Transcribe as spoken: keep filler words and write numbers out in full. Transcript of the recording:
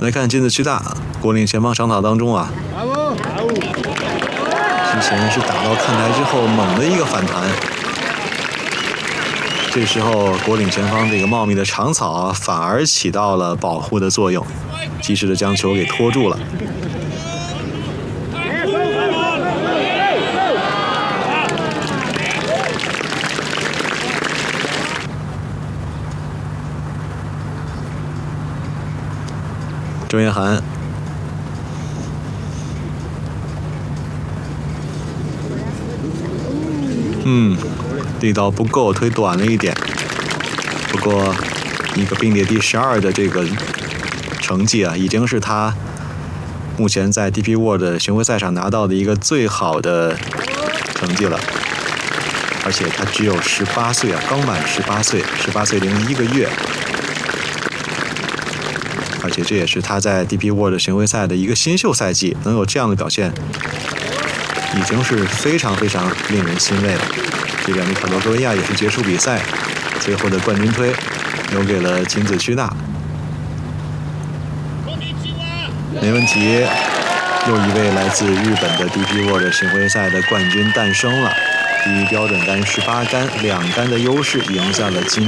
来看金子区大，国岭前方长塔当中啊，之前是打到看台之后猛的一个反弹，这时候国岭前方这个茂密的长草啊，反而起到了保护的作用，及时的将球给拖住了。周彦涵，嗯，力道不够，推短了一点。不过，一个并列第十二的这个成绩啊，已经是他目前在 D P World 巡回赛上拿到的一个最好的成绩了。而且他只有十八岁啊，刚满十八岁，十八岁零一个月。而且这也是他在 D P World 巡回赛的一个新秀赛季，能有这样的表现，已经是非常非常令人欣慰了。这边米卡罗戈维亚也是结束比赛，最后的冠军推留给了金子区大。没问题，又一位来自日本的 D P World 巡回赛的冠军诞生了。第一标准杆十八杆，两杆的优势赢下了金。